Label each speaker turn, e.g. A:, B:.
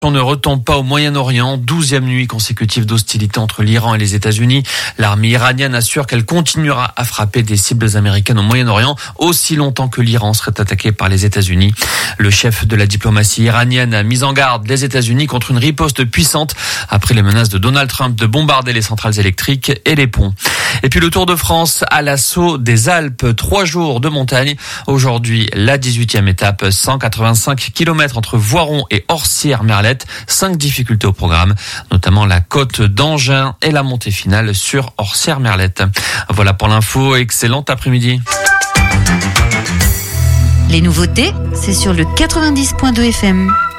A: On ne retombe pas au Moyen-Orient, 12e nuit consécutive d'hostilité entre l'Iran et les États-Unis. L'armée iranienne assure qu'elle continuera à frapper des cibles américaines au Moyen-Orient aussi longtemps que l'Iran serait attaqué par les États-Unis. Le chef de la diplomatie iranienne a mis en garde les États-Unis contre une riposte puissante après les menaces de Donald Trump de bombarder les centrales électriques et les ponts. Et puis le Tour de France à l'assaut des Alpes, 3 jours de montagne. Aujourd'hui, la 18e étape, 185 km entre Voiron et Orsières-Merlette. 5 difficultés au programme, notamment la côte d'Angers et la montée finale sur Orsières-Merlette. Voilà pour l'info, excellent après-midi.
B: Les nouveautés, c'est sur le 90.2 FM.